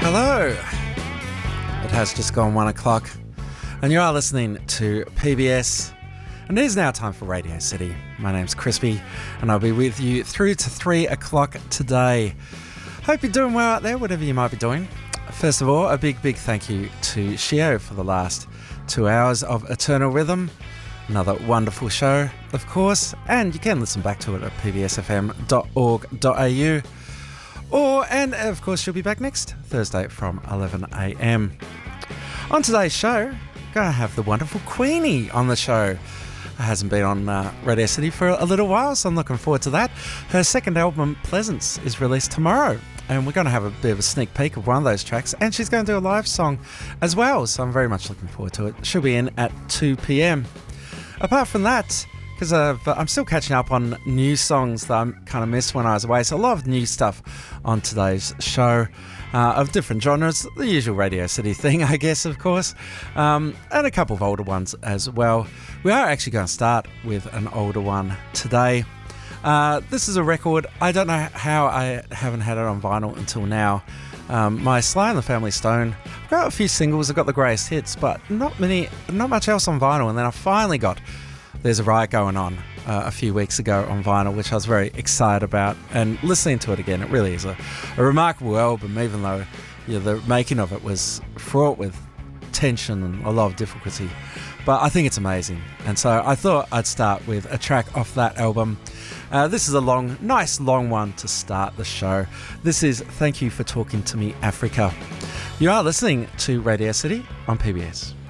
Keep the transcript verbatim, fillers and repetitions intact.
Hello. It has just gone one o'clock and you are listening to P B S, and it is now time for Radio City. My name's Crispy and I'll be with you through to three o'clock today. Hope you're doing well out there, whatever you might be doing. First of all, a big, big thank you to Shio for the last two hours of Eternal Rhythm. Another wonderful show, of course, and you can listen back to it at p b s f m dot org dot a u. Or, and of course, she'll be back next Thursday from eleven a m. On today's show, going to have the wonderful Queenie on the show. It hasn't been on uh, Radio City for a little while, so I'm looking forward to that. Her second album, Pleasance, is released tomorrow, and we're going to have a bit of a sneak peek of one of those tracks, and she's going to do a live song as well, so I'm very much looking forward to it. She'll be in at two p m. Apart from that, because I'm still catching up on new songs that I kind of missed when I was away, so a lot of new stuff on today's show uh, of different genres, the usual Radio City thing, I guess, of course, um, and a couple of older ones as well. We are actually going to start with an older one today. Uh, this is a record, I don't know how I haven't had it on vinyl until now. Um, my Sly and the Family Stone, I've got a few singles, I've got the greatest hits, but not many, not much else on vinyl. And then I finally got There's a Riot Going On uh, a few weeks ago on vinyl, which I was very excited about. And listening to it again, it really is a, a remarkable album, even though you know, the making of it was fraught with tension and a lot of difficulty. But I think it's amazing. And so I thought I'd start with a track off that album. Uh, this is a long, nice long one to start the show. This is Thank You for Talking to Me, Africa. You are listening to Radio City on P B S.